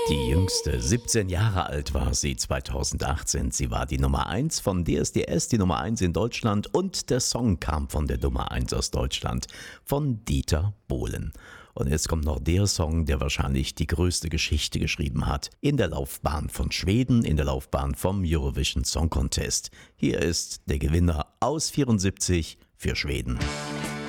Die jüngste, 17 Jahre alt war sie 2018. Sie war die Nummer 1 von DSDS, die Nummer 1 in Deutschland und der Song kam von der Nummer 1 aus Deutschland, von Dieter Bohlen. Und jetzt kommt noch der Song, der wahrscheinlich die größte Geschichte geschrieben hat. In der Laufbahn von Schweden, in der Laufbahn vom Eurovision Song Contest. Hier ist der Gewinner aus 74 für Schweden.